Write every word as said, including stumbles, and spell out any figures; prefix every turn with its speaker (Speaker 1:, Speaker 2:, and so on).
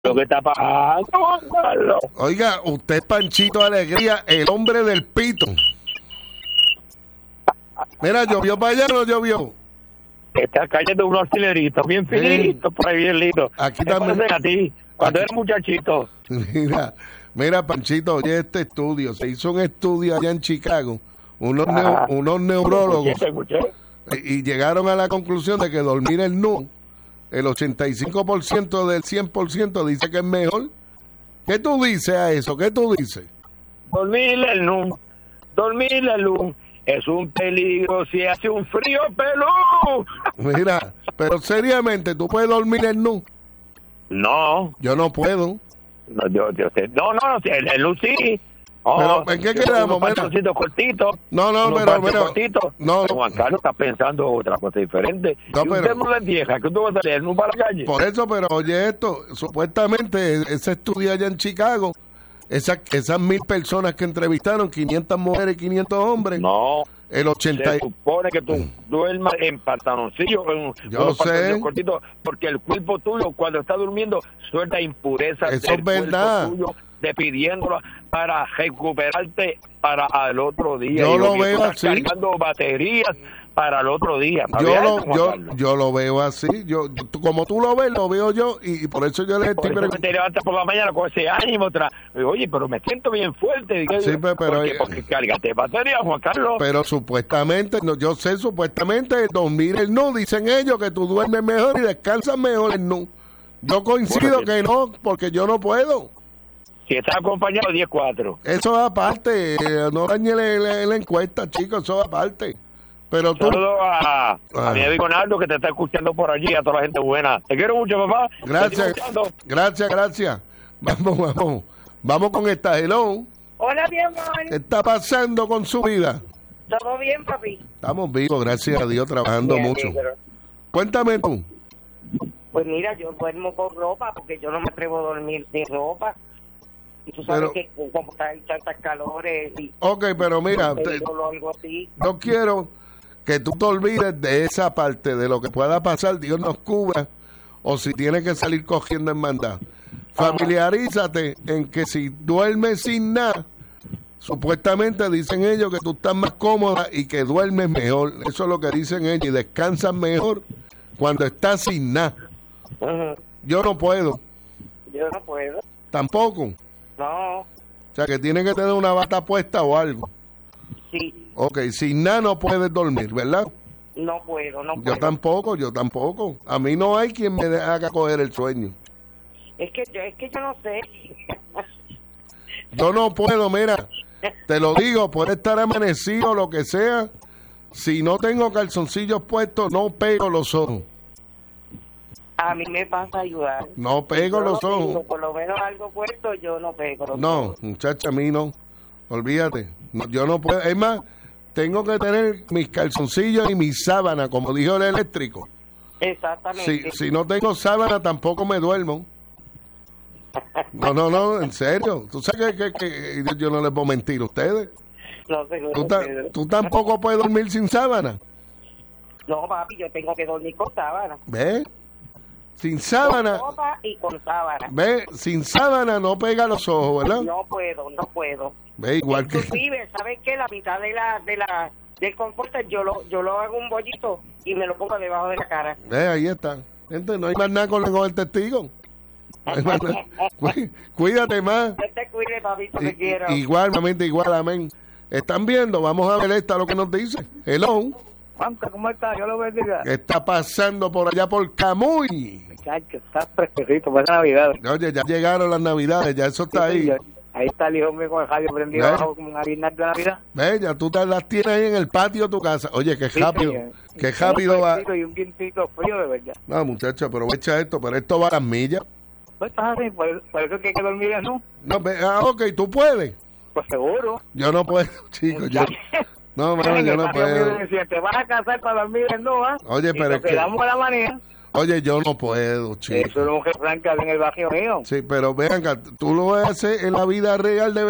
Speaker 1: lo que está pasando, Juan Carlos.
Speaker 2: Oiga, usted es Panchito Alegría, el hombre del pito. Mira, ¿llovió para allá o no llovió?
Speaker 1: Está cayendo unos artilleritos bien finitos, por ahí bien lindos.
Speaker 2: Aquí
Speaker 1: ¿Qué
Speaker 2: también.
Speaker 1: parecen a ti, cuando eres muchachito?
Speaker 2: Mira, mira, Panchito, oye este estudio. Se hizo un estudio allá en Chicago, unos,
Speaker 1: Ah.
Speaker 2: neo- unos neurólogos,
Speaker 1: Escuché, escuché.
Speaker 2: y y llegaron a la conclusión de que dormir el nu, el ochenta y cinco por ciento del cien por ciento dice que es mejor. ¿Qué tú dices a eso? ¿Qué tú dices?
Speaker 1: Dormir el NUM, dormir el NUM, es un peligro si hace un frío pelú.
Speaker 2: Mira, pero seriamente, ¿tú puedes dormir el nu?
Speaker 1: No,
Speaker 2: Yo no puedo.
Speaker 1: no, yo, yo sé. no, no, no, el, el NUM sí. Oh,
Speaker 2: Pero, ¿en qué
Speaker 1: yo
Speaker 2: quedamos?
Speaker 1: unos
Speaker 2: Mira.
Speaker 1: pantaloncitos cortitos.
Speaker 2: No, no,
Speaker 1: unos
Speaker 2: pero,
Speaker 1: panties
Speaker 2: pero-
Speaker 1: cortitos.
Speaker 2: no, no.
Speaker 1: Juan Carlos está pensando otra cosa diferente.
Speaker 2: No,
Speaker 1: y
Speaker 2: pero-
Speaker 1: usted no le vieja, que tú vas a salir el NUM para la calle.
Speaker 2: Por eso, pero oye esto, supuestamente ese estudio allá en Chicago, esas, esas mil personas que entrevistaron, quinientas mujeres y quinientos hombres,
Speaker 1: No.
Speaker 2: el ochenta
Speaker 1: Se
Speaker 2: y-
Speaker 1: supone que tú duermas en pantaloncillos, en
Speaker 2: Yo
Speaker 1: unos
Speaker 2: sé.
Speaker 1: pantalones cortitos, porque el cuerpo tuyo cuando está durmiendo suelta impurezas
Speaker 2: Eso
Speaker 1: del
Speaker 2: es verdad.
Speaker 1: cuerpo tuyo, despidiéndolo para recuperarte para al otro día.
Speaker 2: Yo
Speaker 1: Y
Speaker 2: lo
Speaker 1: que
Speaker 2: veo
Speaker 1: tú estás
Speaker 2: así.
Speaker 1: cargando baterías para el otro día.
Speaker 2: yo
Speaker 1: ¿Sabías
Speaker 2: lo,
Speaker 1: eso, Juan
Speaker 2: yo,
Speaker 1: Carlos?
Speaker 2: yo lo veo así, yo, yo- tú- como tú lo ves, lo veo yo, y, y por eso yo les
Speaker 1: Por
Speaker 2: estoy
Speaker 1: eso que
Speaker 2: preguntando.
Speaker 1: te levantas por la mañana con ese ánimo. Tra... Oye, pero me siento bien fuerte.
Speaker 2: Sí, pero- pero-
Speaker 1: porque, porque cargaste batería, Juan Carlos.
Speaker 2: Pero supuestamente, no, yo sé, supuestamente dormir el nu, dicen ellos que tú duermes mejor y descansas mejor el nu. Yo coincido
Speaker 1: Bueno,
Speaker 2: que no, porque yo no puedo.
Speaker 1: Si estás acompañado, diez cuatro.
Speaker 2: Eso es aparte, eh, no dañe la, la- la encuesta, chicos, eso es aparte. Pero tú,
Speaker 1: Saludos a, a
Speaker 2: Ah.
Speaker 1: mi amigo Nardo que te está escuchando por allí, a toda la gente buena. Te quiero mucho, papá. Te sigo
Speaker 2: gracias,
Speaker 1: escuchando.
Speaker 2: gracias, gracias. Vamos, vamos, vamos con esta, hello.
Speaker 3: Hola, mi amor.
Speaker 2: ¿Qué está pasando con su vida?
Speaker 3: ¿Todo bien, papi?
Speaker 2: Estamos vivos, gracias a Dios, trabajando
Speaker 3: Me
Speaker 2: mucho.
Speaker 3: alegro.
Speaker 2: Cuéntame tú.
Speaker 3: Pues mira, yo duermo con ropa porque yo no me atrevo a dormir sin ropa. Y tú sabes
Speaker 2: Pero-
Speaker 3: que como hay tantas calores y
Speaker 2: Ok, pero mira, te-
Speaker 3: o algo así.
Speaker 2: yo quiero que tú te olvides de esa parte, de lo que pueda pasar, Dios nos cubra, o si tienes que salir cogiendo en mandado. Familiarízate en que si duermes sin nada, supuestamente dicen ellos que tú estás más cómoda y que duermes mejor. Eso es lo que dicen ellos, y descansas mejor cuando estás sin nada.
Speaker 3: Ujú.
Speaker 2: Yo no puedo,
Speaker 3: Yo no puedo.
Speaker 2: tampoco.
Speaker 3: No,
Speaker 2: O sea, que tienes que tener una bata puesta o algo.
Speaker 3: sí,
Speaker 2: Ok, sin nada no puedes dormir, ¿verdad?
Speaker 3: no puedo, no
Speaker 2: Yo
Speaker 3: puedo.
Speaker 2: tampoco, yo tampoco. A mí no hay quien me haga coger el sueño.
Speaker 3: Es que yo, es que yo no sé.
Speaker 2: Yo no puedo, mira, te lo digo, puede estar amanecido o lo que sea. Si no tengo calzoncillos puestos, no pego los ojos.
Speaker 3: A mí me pasa ayudar.
Speaker 2: No pego
Speaker 3: Yo
Speaker 2: los
Speaker 3: no tengo
Speaker 2: ojos.
Speaker 3: por lo menos algo puesto, yo no pego los
Speaker 2: No,
Speaker 3: ojos.
Speaker 2: muchacha, a mí no. Olvídate. No, yo no puedo. Es más, tengo que tener mis calzoncillos y mis sábanas, como dijo el eléctrico. Si,
Speaker 3: Exactamente.
Speaker 2: si no tengo sábana, tampoco me duermo. No, no, no, en serio. Tú sabes que, que- que yo- yo no les puedo mentir a ustedes.
Speaker 3: No, seguro
Speaker 2: ¿Tú, ta-
Speaker 3: que-
Speaker 2: tú tampoco puedes dormir sin sábana.
Speaker 3: No, papi, yo tengo que dormir con sábana.
Speaker 2: ¿Ves? Sin sábana.
Speaker 3: Con ropa y con sábana.
Speaker 2: ¿Ves? Sin sábana no pega los ojos, ¿verdad?
Speaker 3: No puedo, no puedo.
Speaker 2: ¿Ves? Igual que...
Speaker 3: Inclusive, ¿sabes qué? La mitad de la de la del confort yo lo yo lo hago un bollito y me lo pongo debajo de la cara.
Speaker 2: ¿Ves? Ahí está. Gente, no hay más nada con con el testigo. No hay más nada. Cuí- Cuídate más.
Speaker 3: Dios te cuide, papito,
Speaker 2: I-
Speaker 3: te quiero.
Speaker 2: i- igual, mamita, igual, amén. ¿Están viendo? Vamos a ver esta lo que nos dice. Hello.
Speaker 4: Juanca, ¿cómo está? Yo lo bendiga.
Speaker 2: ¿Qué está pasando por allá por Camuy?
Speaker 4: Muchacho, está fresquecito, para Navidad.
Speaker 2: Oye, ya llegaron las navidades, ya eso está ahí.
Speaker 4: Ahí está el hijo mío con el radio prendido
Speaker 2: ¿Eh?
Speaker 4: abajo como un harinazo de Navidad.
Speaker 2: Ve, ya tú te las tienes ahí en el patio de tu casa. Oye, qué
Speaker 4: Sí,
Speaker 2: rápido,
Speaker 4: señor.
Speaker 2: qué rápido
Speaker 4: Un
Speaker 2: va.
Speaker 4: fresquito y un vientito frío de verdad.
Speaker 2: No, muchacho, aprovecha esto, pero esto va a las millas.
Speaker 4: Pues estás así, por, por eso que hay que dormir ¿no?
Speaker 2: No, ve- ah, ok, tú puedes.
Speaker 4: Pues seguro.
Speaker 2: Yo no puedo, chicos, yo... No, mano, yo no puedo.
Speaker 4: Si te vas a casar para dormir en no, ¿ah?
Speaker 2: Oye,
Speaker 4: Y
Speaker 2: pero
Speaker 4: nos
Speaker 2: es que...
Speaker 4: quedamos a la manera.
Speaker 2: Oye, yo no puedo, chico.
Speaker 4: Eso es un refrán que había en el barrio mío.
Speaker 2: Sí, pero vean, tú lo haces en la vida real de